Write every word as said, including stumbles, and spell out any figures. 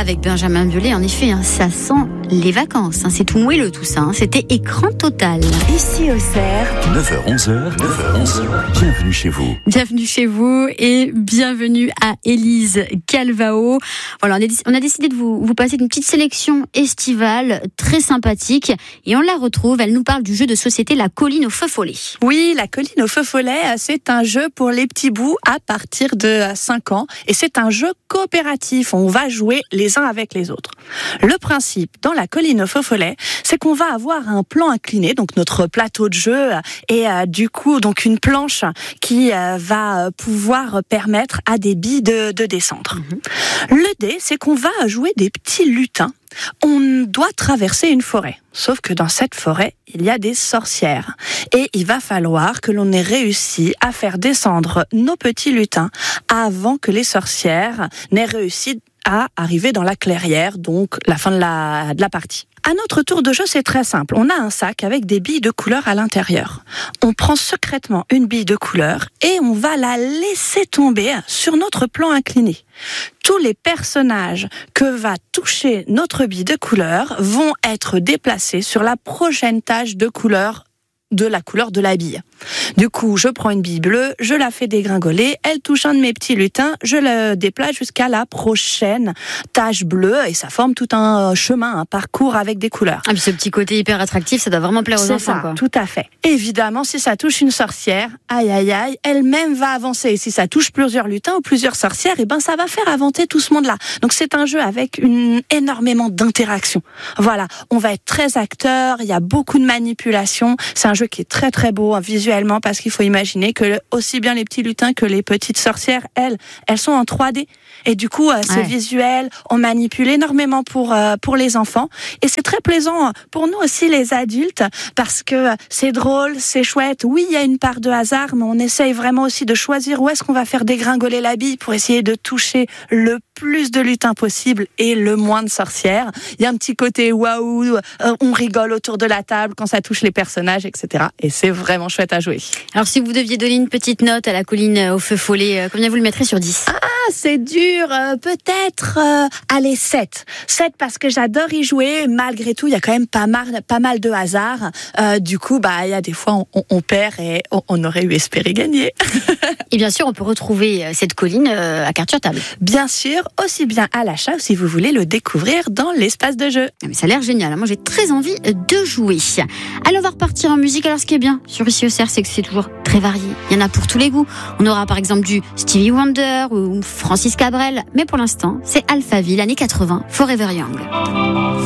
Avec Benjamin Biolay, en effet, hein, ça sent les vacances. Hein, c'est tout moelleux tout ça. Hein, c'était écran total. Ici au Cerf. neuf heures onze, neuf heures onze, bienvenue chez vous. Bienvenue chez vous et bienvenue à Élise Calvao. Voilà, on a, on a décidé de vous, vous passer une petite sélection estivale très sympathique et on la retrouve. Elle nous parle du jeu de société La Colline au Feu Follet. Oui, La Colline au Feu Follet, c'est un jeu pour les petits bouts à partir de cinq ans et c'est un jeu coopératif. On va jouer les uns avec les autres. Le principe dans La Colline au Feu Follet, c'est qu'on va avoir un plan incliné, donc notre plateau de jeu et euh, du coup donc une planche qui euh, va pouvoir permettre à des billes de, de descendre. Mmh. Le dé, c'est qu'on va jouer des petits lutins. On doit traverser une forêt. Sauf que dans cette forêt, il y a des sorcières. Et il va falloir que l'on ait réussi à faire descendre nos petits lutins avant que les sorcières n'aient réussi à arriver dans la clairière, donc la fin de la, de la partie. À notre tour de jeu, c'est très simple. On a un sac avec des billes de couleur à l'intérieur. On prend secrètement une bille de couleur et on va la laisser tomber sur notre plan incliné. Tous les personnages que va toucher notre bille de couleur vont être déplacés sur la prochaine tache de couleur de la couleur de la bille. Du coup, je prends une bille bleue, je la fais dégringoler, elle touche un de mes petits lutins, je le déplace jusqu'à la prochaine tache bleue et ça forme tout un chemin, un parcours avec des couleurs. Ah, puis ce petit côté hyper attractif, ça doit vraiment plaire aux C'est enfants. ça, quoi. Tout à fait. Évidemment, si ça touche une sorcière, aïe aïe aïe, elle-même va avancer. Et si ça touche plusieurs lutins ou plusieurs sorcières, et ben ça va faire avancer tout ce monde-là. Donc c'est un jeu avec une, énormément d'interaction. Voilà, on va être très acteur, il y a beaucoup de manipulation. C'est un jeu qui est très très beau hein, visuellement parce qu'il faut imaginer que aussi bien les petits lutins que les petites sorcières, elles, elles sont en trois D. Et du coup, euh, c'est ouais. visuel, on manipule énormément pour euh, pour les enfants. Et c'est très plaisant pour nous aussi les adultes parce que c'est drôle, c'est chouette. Oui, il y a une part de hasard, mais on essaye vraiment aussi de choisir où est-ce qu'on va faire dégringoler la bille pour essayer de toucher le plus de lutins possible et le moins de sorcières. Il y a un petit côté waouh, euh, on rigole autour de la table quand ça touche les personnages, et cetera. Et c'est vraiment chouette à jouer. Alors si vous deviez donner une petite note à La Colline au Feu Follet, combien vous le mettrez sur dix ? Ah, c'est dur, euh, peut-être, euh, allez, sept. sept parce que j'adore y jouer, malgré tout, il y a quand même pas mal, pas mal de hasard. Euh, du coup, bah, il y a des fois, on, on perd et on, on aurait eu espéré gagner. Et bien sûr, on peut retrouver cette colline à carte sur table. Bien sûr, aussi bien à l'achat ou si vous voulez le découvrir dans l'espace de jeu. Mais ça a l'air génial, moi j'ai très envie de jouer. Allez, on va repartir en musique. Alors ce qui est bien sur Ici au Cerf, c'est que c'est toujours très varié. Il y en a pour tous les goûts. On aura par exemple du Stevie Wonder ou Francis Cabrel. Mais pour l'instant, c'est Alphaville, années quatre-vingts, Forever Young.